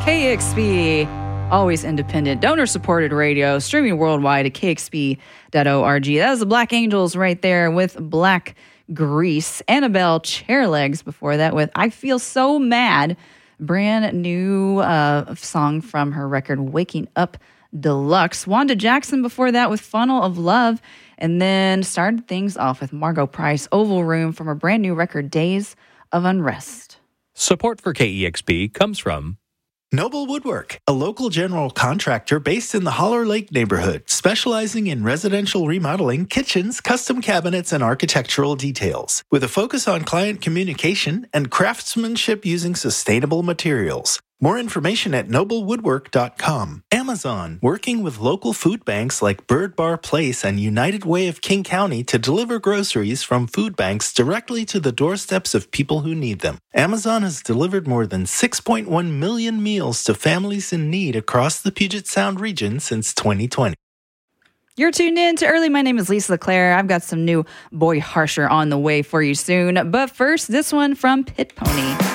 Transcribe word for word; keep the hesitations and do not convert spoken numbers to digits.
K X P, always independent, donor-supported radio, streaming worldwide at k x p dot org. That was the Black Angels right there with Black Grease. Annabelle Chairlegs before that with I Feel So Mad, brand new uh, song from her record Waking Up Deluxe. Wanda Jackson before that with Funnel of Love, and then started things off with Margot Price, Oval Room, from her brand new record Days of Unrest. Support for K E X P comes from Noble Woodwork, a local general contractor based in the Holler Lake neighborhood, specializing in residential remodeling, kitchens, custom cabinets, and architectural details, with a focus on client communication and craftsmanship using sustainable materials. More information at noble woodwork dot com. Amazon, working with local food banks like Bird Bar Place and United Way of King County to deliver groceries from food banks directly to the doorsteps of people who need them. Amazon has delivered more than six point one million meals to families in need across the Puget Sound region since twenty twenty. You're tuned in to Early. My name is Lisa LeClaire. I've got some new Boy Harsher on the way for you soon. But first, this one from Pit Pony.